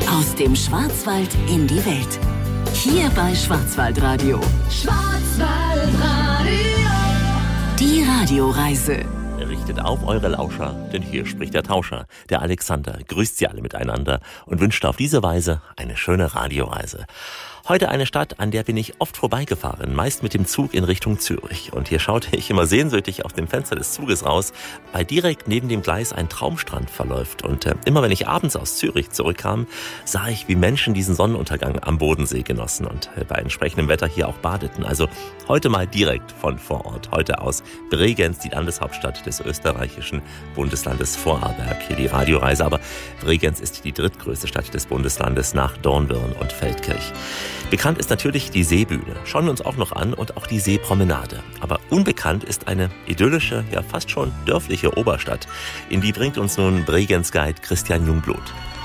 Aus dem Schwarzwald in die Welt. Hier bei Schwarzwaldradio. Schwarzwaldradio. Die Radioreise. Richtet auf eure Lauscher, denn hier spricht der Tauscher, der Alexander, grüßt sie alle miteinander und wünscht auf diese Weise eine schöne Radioreise. Heute eine Stadt, an der bin ich oft vorbeigefahren, meist mit dem Zug in Richtung Zürich. Und hier schaute ich immer sehnsüchtig aus dem Fenster des Zuges raus, weil direkt neben dem Gleis ein Traumstrand verläuft. Und immer wenn ich abends aus Zürich zurückkam, sah ich, wie Menschen diesen Sonnenuntergang am Bodensee genossen und bei entsprechendem Wetter hier auch badeten. Also heute mal direkt von vor Ort, heute aus Bregenz, die Landeshauptstadt des österreichischen Bundeslandes Vorarlberg. Hier die Radioreise, aber Bregenz ist die drittgrößte Stadt des Bundeslandes nach Dornbirn und Feldkirch. Bekannt ist natürlich die Seebühne, schauen wir uns auch noch an, und auch die Seepromenade. Aber unbekannt ist eine idyllische, ja fast schon dörfliche Oberstadt. In die bringt uns nun Bregenz-Guide Christian Jungblut.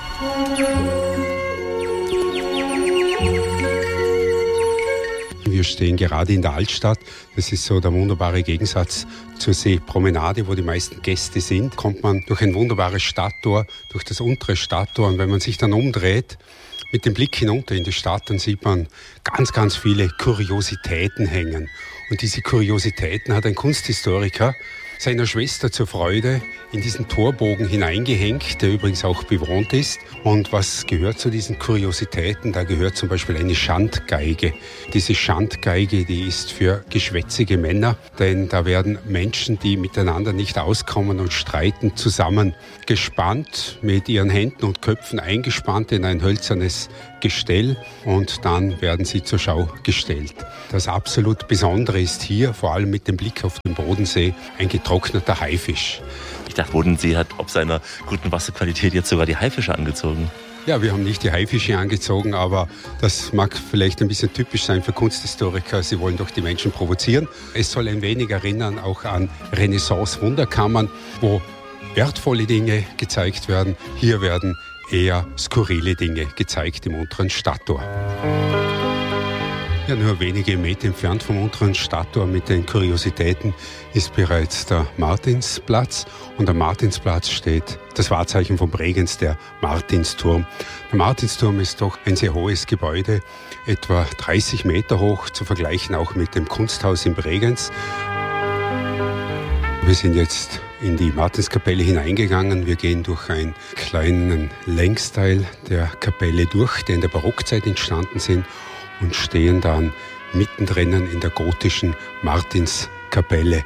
Wir stehen gerade in der Altstadt. Das ist so der wunderbare Gegensatz zur Seepromenade, wo die meisten Gäste sind. Kommt man durch ein wunderbares Stadttor, durch das untere Stadttor. Und wenn man sich dann umdreht, mit dem Blick hinunter in die Stadt, dann sieht man ganz viele Kuriositäten hängen. Und diese Kuriositäten hat ein Kunsthistoriker seiner Schwester zur Freude in diesen Torbogen hineingehängt, der übrigens auch bewohnt ist. Und was gehört zu diesen Kuriositäten? Da gehört zum Beispiel eine Schandgeige. Diese Schandgeige, die ist für geschwätzige Männer, denn da werden Menschen, die miteinander nicht auskommen und streiten, zusammen gespannt, mit ihren Händen und Köpfen eingespannt in ein hölzernes Gestell, und dann werden sie zur Schau gestellt. Das absolut Besondere ist hier, vor allem mit dem Blick auf den Bodensee, ein getrockneter Haifisch. Ich dachte, Bodensee hat ob seiner guten Wasserqualität jetzt sogar die Haifische angezogen. Ja, wir haben nicht die Haifische angezogen, aber das mag vielleicht ein bisschen typisch sein für Kunsthistoriker. Sie wollen doch die Menschen provozieren. Es soll ein wenig erinnern auch an Renaissance-Wunderkammern, wo wertvolle Dinge gezeigt werden. Hier werden eher skurrile Dinge gezeigt im unteren Stadttor. Ja, nur wenige Meter entfernt vom unteren Stadttor mit den Kuriositäten ist bereits der Martinsplatz. Und am Martinsplatz steht das Wahrzeichen von Bregenz, der Martinsturm. Der Martinsturm ist doch ein sehr hohes Gebäude, etwa 30 Meter hoch, zu vergleichen auch mit dem Kunsthaus in Bregenz. Wir sind jetzt in die Martinskapelle hineingegangen. Wir gehen durch einen kleinen Längsteil der Kapelle durch, der in der Barockzeit entstanden sind, und stehen dann mittendrin in der gotischen Martinskapelle.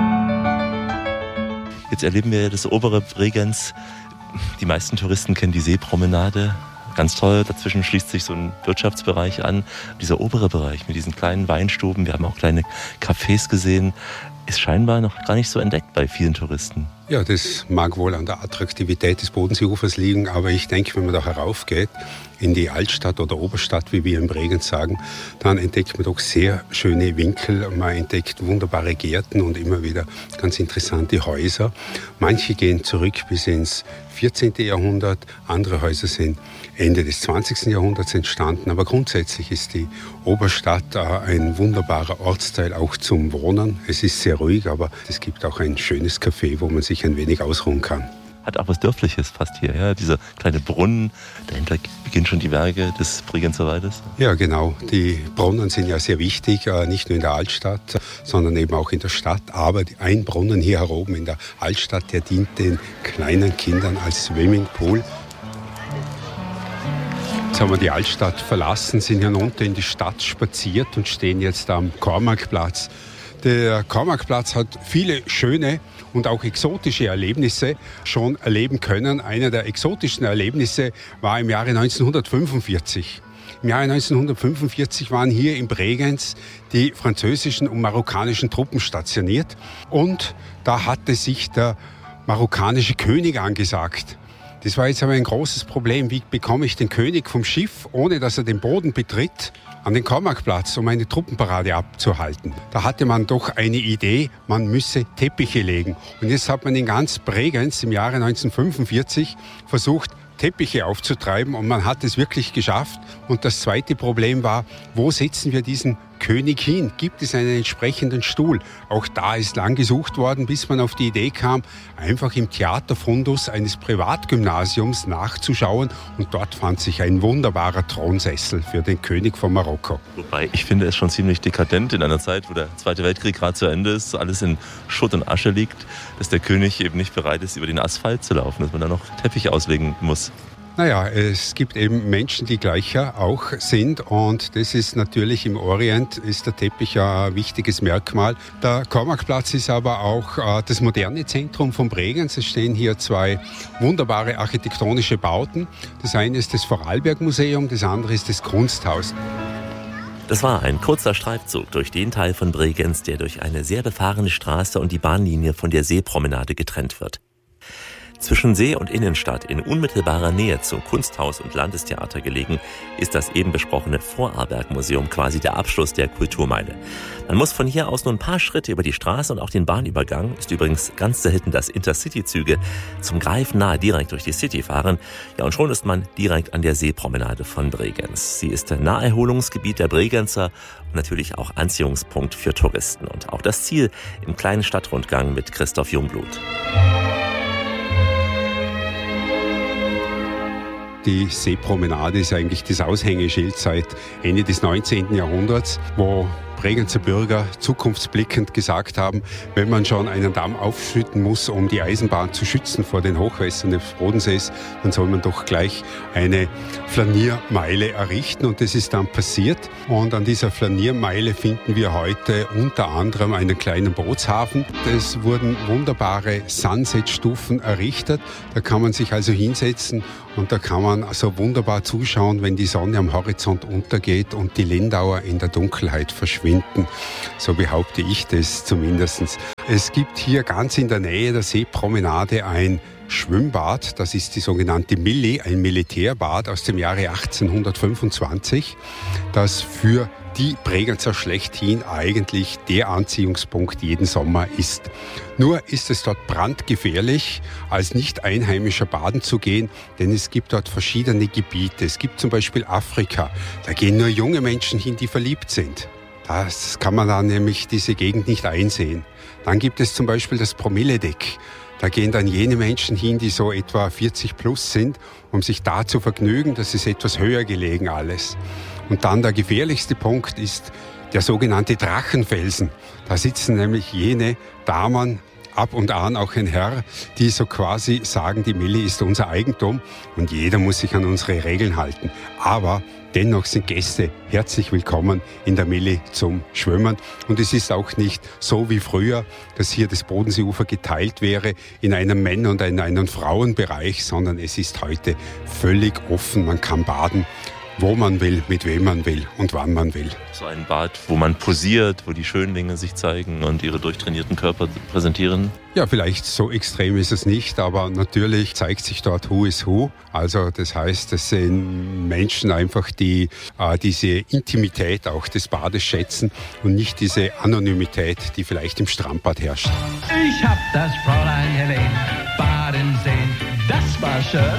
Jetzt erleben wir das obere Bregenz. Die meisten Touristen kennen die Seepromenade. Ganz toll, dazwischen schließt sich so ein Wirtschaftsbereich an. Dieser obere Bereich mit diesen kleinen Weinstuben, wir haben auch kleine Cafés gesehen, ist scheinbar noch gar nicht so entdeckt bei vielen Touristen. Ja, das mag wohl an der Attraktivität des Bodenseeufers liegen, aber ich denke, wenn man da heraufgeht in die Altstadt oder Oberstadt, wie wir in Bregenz sagen, dann entdeckt man doch sehr schöne Winkel. Man entdeckt wunderbare Gärten und immer wieder ganz interessante Häuser. Manche gehen zurück bis ins 14. Jahrhundert, andere Häuser sind Ende des 20. Jahrhunderts entstanden. Aber grundsätzlich ist die Oberstadt ein wunderbarer Ortsteil auch zum Wohnen. Es ist sehr ruhig, aber es gibt auch ein schönes Café, wo man sich ein wenig ausruhen kann. Hat auch was Dörfliches fast hier, ja? Dieser kleine Brunnen, dahinter beginnen schon die Werke des Bregenzer Waldes. Ja, genau. Die Brunnen sind ja sehr wichtig, nicht nur in der Altstadt, sondern eben auch in der Stadt. Aber ein Brunnen hier oben in der Altstadt, der dient den kleinen Kindern als Swimmingpool. Jetzt haben wir die Altstadt verlassen, sind hinunter in die Stadt spaziert und stehen jetzt am Kormakplatz. Der Kormakplatz hat viele schöne und auch exotische Erlebnisse schon erleben können. Einer der exotischsten Erlebnisse war im Jahre 1945. Im Jahre 1945 waren hier in Bregenz die französischen und marokkanischen Truppen stationiert. Und da hatte sich der marokkanische König angesagt. Das war jetzt aber ein großes Problem. Wie bekomme ich den König vom Schiff, ohne dass er den Boden betritt, an den Kormakplatz, um eine Truppenparade abzuhalten? Da hatte man doch eine Idee, man müsse Teppiche legen. Und jetzt hat man in ganz Bregenz im Jahre 1945 versucht, Teppiche aufzutreiben und man hat es wirklich geschafft. Und das zweite Problem war, wo setzen wir diesen König hin? Gibt es einen entsprechenden Stuhl? Auch da ist lang gesucht worden, bis man auf die Idee kam, einfach im Theaterfundus eines Privatgymnasiums nachzuschauen. Und dort fand sich ein wunderbarer Thronsessel für den König von Marokko. Wobei, ich finde es schon ziemlich dekadent in einer Zeit, wo der Zweite Weltkrieg gerade zu Ende ist, alles in Schutt und Asche liegt, dass der König eben nicht bereit ist, über den Asphalt zu laufen, dass man da noch Teppich auslegen muss. Naja, es gibt eben Menschen, die gleicher auch sind und das ist natürlich im Orient ist der Teppich ja ein wichtiges Merkmal. Der Cormacplatz ist aber auch das moderne Zentrum von Bregenz. Es stehen hier zwei wunderbare architektonische Bauten. Das eine ist das Vorarlberg-Museum, das andere ist das Kunsthaus. Das war ein kurzer Streifzug durch den Teil von Bregenz, der durch eine sehr befahrene Straße und die Bahnlinie von der Seepromenade getrennt wird. Zwischen See und Innenstadt, in unmittelbarer Nähe zum Kunsthaus und Landestheater gelegen, ist das eben besprochene Vorarlberg-Museum quasi der Abschluss der Kulturmeile. Man muss von hier aus nur ein paar Schritte über die Straße und auch den Bahnübergang, ist übrigens ganz selten, dass Intercity-Züge zum Greifen nahe direkt durch die City fahren. Ja, und schon ist man direkt an der Seepromenade von Bregenz. Sie ist Naherholungsgebiet der Bregenzer und natürlich auch Anziehungspunkt für Touristen. Und auch das Ziel im kleinen Stadtrundgang mit Christoph Jungblut. Die Seepromenade ist eigentlich das Aushängeschild seit Ende des 19. Jahrhunderts, wo Bregenzer Bürger zukunftsblickend gesagt haben, wenn man schon einen Damm aufschütten muss, um die Eisenbahn zu schützen vor den Hochwässern des Bodensees, dann soll man doch gleich eine Flaniermeile errichten. Und das ist dann passiert. Und an dieser Flaniermeile finden wir heute unter anderem einen kleinen Bootshafen. Es wurden wunderbare Sunset-Stufen errichtet. Da kann man sich also hinsetzen und da kann man also wunderbar zuschauen, wenn die Sonne am Horizont untergeht und die Lindauer in der Dunkelheit verschwinden. So behaupte ich das zumindest. Es gibt hier ganz in der Nähe der Seepromenade ein Schwimmbad. Das ist die sogenannte Milli, ein Militärbad aus dem Jahre 1825, das für die Bregenzer schlechthin eigentlich der Anziehungspunkt jeden Sommer ist. Nur ist es dort brandgefährlich, als Nicht-Einheimischer baden zu gehen, denn es gibt dort verschiedene Gebiete. Es gibt zum Beispiel Afrika, da gehen nur junge Menschen hin, die verliebt sind. Das kann man dann nämlich diese Gegend nicht einsehen. Dann gibt es zum Beispiel das Promilledeck. Da gehen dann jene Menschen hin, die so etwa 40 plus sind, um sich da zu vergnügen. Das ist etwas höher gelegen alles. Und dann der gefährlichste Punkt ist der sogenannte Drachenfelsen. Da sitzen nämlich jene Damen, ab und an auch ein Herr, die so quasi sagen, die Milli ist unser Eigentum und jeder muss sich an unsere Regeln halten. Aber dennoch sind Gäste herzlich willkommen in der Milli zum Schwimmen. Und es ist auch nicht so wie früher, dass hier das Bodenseeufer geteilt wäre in einen Männer- und in einen Frauenbereich, sondern es ist heute völlig offen. Man kann baden, wo man will, mit wem man will und wann man will. So ein Bad, wo man posiert, wo die Schönlinge sich zeigen und ihre durchtrainierten Körper präsentieren? Ja, vielleicht so extrem ist es nicht, aber natürlich zeigt sich dort Who is Who. Also das heißt, es sind Menschen einfach, die diese Intimität auch des Bades schätzen und nicht diese Anonymität, die vielleicht im Strandbad herrscht. Ich hab das Fräulein Helene baden sehen, das war schön.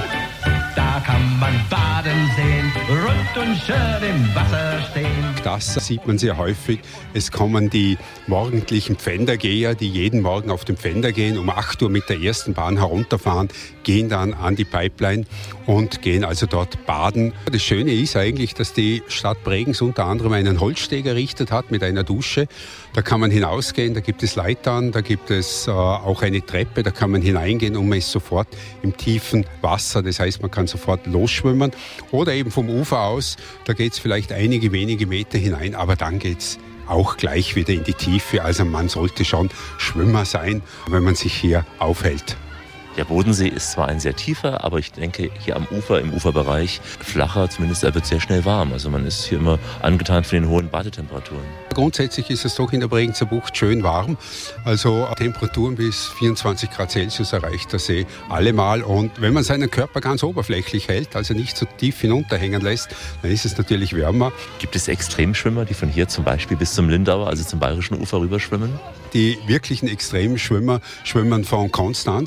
Da kann man baden sehen, rund und schön im Wasser stehen. Das sieht man sehr häufig. Es kommen die morgendlichen Pfändergeher, die jeden Morgen auf den Pfänder gehen, um 8 Uhr mit der ersten Bahn herunterfahren, gehen dann an die Pipeline und gehen also dort baden. Das Schöne ist eigentlich, dass die Stadt Bregenz unter anderem einen Holzsteg errichtet hat mit einer Dusche. Da kann man hinausgehen, da gibt es Leitern, da gibt es auch eine Treppe, da kann man hineingehen und man ist sofort im tiefen Wasser. Das heißt, man kann sofort losschwimmen. Oder eben vom Ufer aus, da geht es vielleicht einige wenige Meter hinein, aber dann geht es auch gleich wieder in die Tiefe. Also man sollte schon Schwimmer sein, wenn man sich hier aufhält. Der Bodensee ist zwar ein sehr tiefer, aber ich denke hier am Ufer, im Uferbereich, flacher, zumindest er wird sehr schnell warm. Also man ist hier immer angetan von den hohen Badetemperaturen. Grundsätzlich ist es doch in der Bregenzer Bucht schön warm. Also Temperaturen bis 24 Grad Celsius erreicht der See allemal. Und wenn man seinen Körper ganz oberflächlich hält, also nicht so tief hinunterhängen lässt, dann ist es natürlich wärmer. Gibt es Extremschwimmer, die von hier zum Beispiel bis zum Lindauer, also zum bayerischen Ufer rüberschwimmen? Die wirklichen Extremschwimmer schwimmen von Konstanz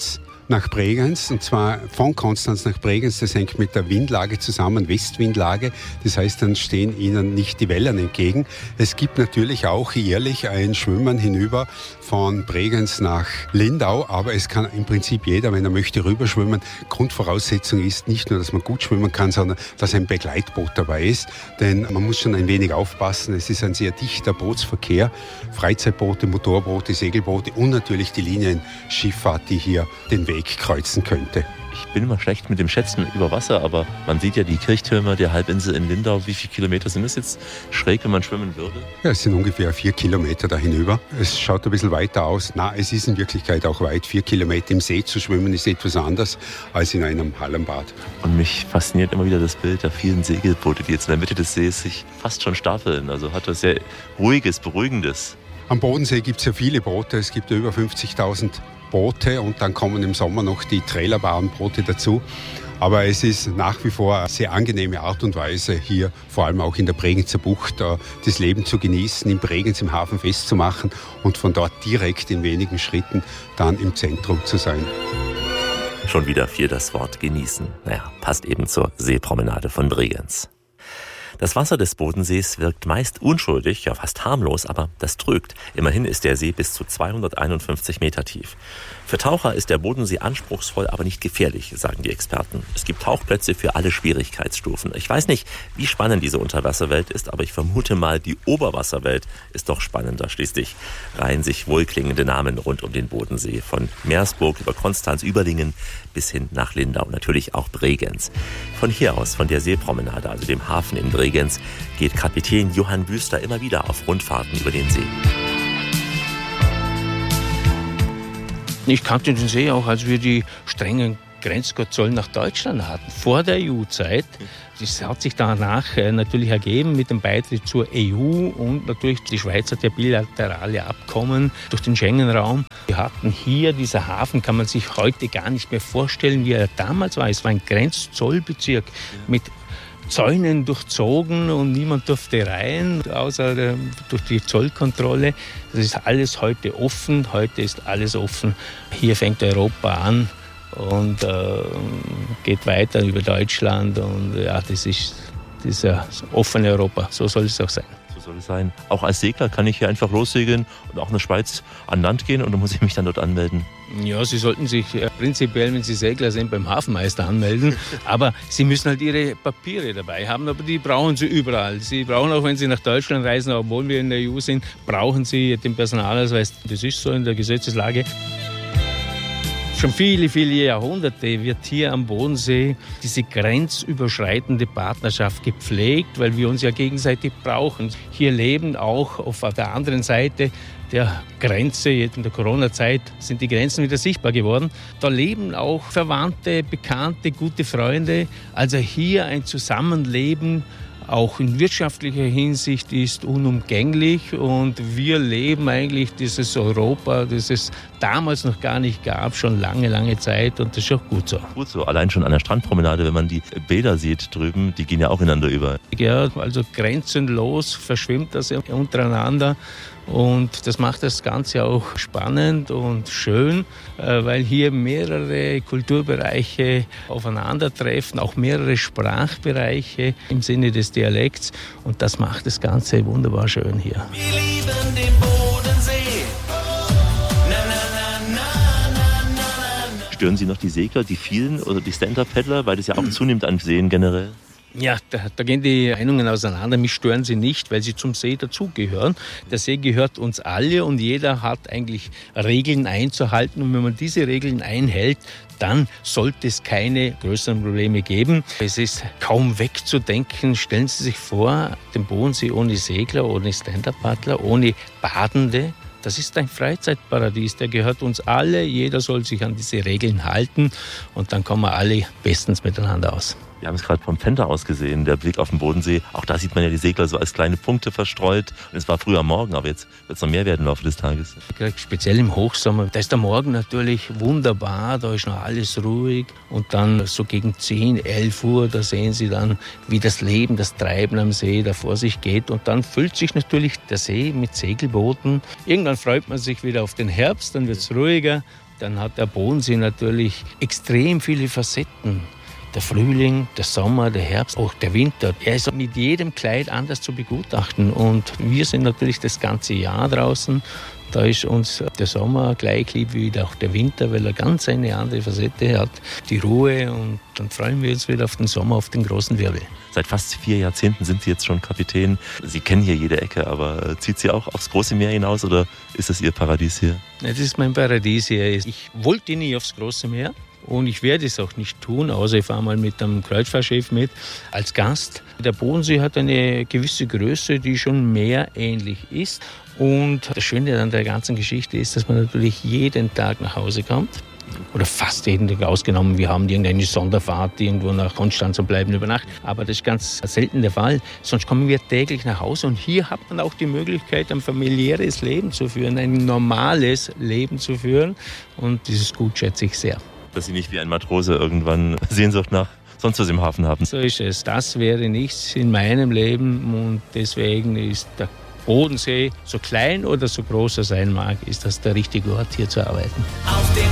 nach Bregenz, und zwar von Konstanz nach Bregenz. Das hängt mit der Windlage zusammen, Westwindlage. Das heißt, dann stehen Ihnen nicht die Wellen entgegen. Es gibt natürlich auch jährlich ein Schwimmen hinüber von Bregenz nach Lindau, aber es kann im Prinzip jeder, wenn er möchte, rüberschwimmen. Grundvoraussetzung ist nicht nur, dass man gut schwimmen kann, sondern dass ein Begleitboot dabei ist, denn man muss schon ein wenig aufpassen. Es ist ein sehr dichter Bootsverkehr, Freizeitboote, Motorboote, Segelboote und natürlich die Linienschifffahrt, die hier den Weg kreuzen könnte. Ich bin immer schlecht mit dem Schätzen über Wasser, aber man sieht ja die Kirchtürme der Halbinsel in Lindau. Wie viele Kilometer sind das jetzt schräg, wenn man schwimmen würde? Ja, es sind ungefähr 4 Kilometer da hinüber. Es schaut ein bisschen weiter aus. Na, es ist in Wirklichkeit auch weit. 4 Kilometer im See zu schwimmen ist etwas anders als in einem Hallenbad. Und mich fasziniert immer wieder das Bild der vielen Segelboote, die jetzt in der Mitte des Sees sich fast schon stapeln. Also hat was sehr Ruhiges, Beruhigendes. Am Bodensee gibt es ja viele Boote. Es gibt ja über 50.000 Boote und dann kommen im Sommer noch die Trailerbahn-Boote dazu. Aber es ist nach wie vor eine sehr angenehme Art und Weise, hier vor allem auch in der Bregenzer Bucht das Leben zu genießen, in Bregenz im Hafen festzumachen und von dort direkt in wenigen Schritten dann im Zentrum zu sein. Schon wieder fiel das Wort genießen. Naja, passt eben zur Seepromenade von Bregenz. Das Wasser des Bodensees wirkt meist unschuldig, ja fast harmlos, aber das trügt. Immerhin ist der See bis zu 251 Meter tief. Für Taucher ist der Bodensee anspruchsvoll, aber nicht gefährlich, sagen die Experten. Es gibt Tauchplätze für alle Schwierigkeitsstufen. Ich weiß nicht, wie spannend diese Unterwasserwelt ist, aber ich vermute mal, die Oberwasserwelt ist doch spannender. Schließlich reihen sich wohlklingende Namen rund um den Bodensee. Von Meersburg über Konstanz, Überlingen bis hin nach Lindau, natürlich auch Bregenz. Von hier aus, von der Seepromenade, also dem Hafen in Bregenz, geht Kapitän Johann Büster immer wieder auf Rundfahrten über den See. Ich kannte den See auch, als wir die strengen Grenzkontrollen nach Deutschland hatten, vor der EU-Zeit. Das hat sich danach natürlich ergeben mit dem Beitritt zur EU und natürlich die Schweiz hat ja bilaterale Abkommen durch den Schengen-Raum. Wir hatten hier, dieser Hafen kann man sich heute gar nicht mehr vorstellen, wie er damals war. Es war ein Grenzzollbezirk mit Zäunen durchzogen und niemand durfte rein, außer durch die Zollkontrolle. Das ist alles heute offen, heute ist alles offen. Hier fängt Europa an und geht weiter über Deutschland und ja, das ist ein offene Europa, so soll es auch sein. So soll es sein. Auch als Segler kann ich hier einfach lossegeln und auch in der Schweiz an Land gehen oder muss ich mich dann dort anmelden? Ja, Sie sollten sich prinzipiell, wenn Sie Segler sind, beim Hafenmeister anmelden. Aber Sie müssen halt Ihre Papiere dabei haben, aber die brauchen Sie überall. Sie brauchen auch, wenn Sie nach Deutschland reisen, obwohl wir in der EU sind, brauchen Sie den Personalausweis. Das ist so in der Gesetzeslage. Schon viele, viele Jahrhunderte wird hier am Bodensee diese grenzüberschreitende Partnerschaft gepflegt, weil wir uns ja gegenseitig brauchen. Hier leben auch auf der anderen Seite der Grenze, jetzt in der Corona-Zeit sind die Grenzen wieder sichtbar geworden. Da leben auch Verwandte, Bekannte, gute Freunde. Also hier ein Zusammenleben, auch in wirtschaftlicher Hinsicht, ist unumgänglich und wir leben eigentlich dieses Europa, das es damals noch gar nicht gab, schon lange, lange Zeit und das ist auch gut so. Gut so, allein schon an der Strandpromenade, wenn man die Bäder sieht drüben, die gehen ja auch ineinander über. Ja, also grenzenlos verschwimmt das untereinander. Und das macht das Ganze auch spannend und schön, weil hier mehrere Kulturbereiche aufeinandertreffen, auch mehrere Sprachbereiche im Sinne des Dialekts. Und das macht das Ganze wunderbar schön hier. Wir lieben den Bodensee. Na, na, na, na, na, na. Stören Sie noch die Segler, die vielen oder die Stand-Up-Paddler, weil das ja auch zunimmt an Seen generell? Ja, da gehen die Meinungen auseinander. Mich stören sie nicht, weil sie zum See dazugehören. Der See gehört uns alle und jeder hat eigentlich Regeln einzuhalten. Und wenn man diese Regeln einhält, dann sollte es keine größeren Probleme geben. Es ist kaum wegzudenken. Stellen Sie sich vor, den Bodensee ohne Segler, ohne Stand-Up-Paddler, ohne Badende. Das ist ein Freizeitparadies, der gehört uns alle. Jeder soll sich an diese Regeln halten und dann kommen wir alle bestens miteinander aus. Wir haben es gerade vom Fenster aus gesehen, der Blick auf den Bodensee. Auch da sieht man ja die Segler so als kleine Punkte verstreut. Und es war früher Morgen, aber jetzt wird es noch mehr werden im Laufe des Tages. Speziell im Hochsommer, da ist der Morgen natürlich wunderbar, da ist noch alles ruhig. Und dann so gegen 10, 11 Uhr, da sehen Sie dann, wie das Leben, das Treiben am See da vor sich geht. Und dann füllt sich natürlich der See mit Segelbooten. Irgendwann freut man sich wieder auf den Herbst, dann wird es ruhiger. dann hat der Bodensee natürlich extrem viele Facetten. Der Frühling, der Sommer, der Herbst, auch der Winter. Er ist mit jedem Kleid anders zu begutachten. Und wir sind natürlich das ganze Jahr draußen. Da ist uns der Sommer gleich lieb wie auch der Winter, weil er ganz eine andere Facette hat. Die Ruhe, und dann freuen wir uns wieder auf den Sommer, auf den großen Wirbel. Seit fast 4 Jahrzehnten sind Sie jetzt schon Kapitän. Sie kennen hier jede Ecke, aber zieht Sie auch aufs große Meer hinaus oder ist das Ihr Paradies hier? Das ist mein Paradies hier. Ich wollte nie aufs große Meer. Und ich werde es auch nicht tun, außer ich fahre mal mit einem Kreuzfahrtschiff mit als Gast. Der Bodensee hat eine gewisse Größe, die schon meerähnlich ist. Und das Schöne an der ganzen Geschichte ist, dass man natürlich jeden Tag nach Hause kommt. Oder fast jeden Tag ausgenommen. Wir haben irgendeine Sonderfahrt irgendwo nach Konstanz und bleiben über Nacht. Aber das ist ganz selten der Fall. Sonst kommen wir täglich nach Hause. Und hier hat man auch die Möglichkeit, ein familiäres Leben zu führen, ein normales Leben zu führen. Und dieses Gut schätze ich sehr. Dass Sie nicht wie ein Matrose irgendwann Sehnsucht nach sonst was im Hafen haben. So ist es. Das wäre nichts in meinem Leben. Und deswegen ist der Bodensee, so klein oder so groß er sein mag, ist das der richtige Ort, hier zu arbeiten. Auf dem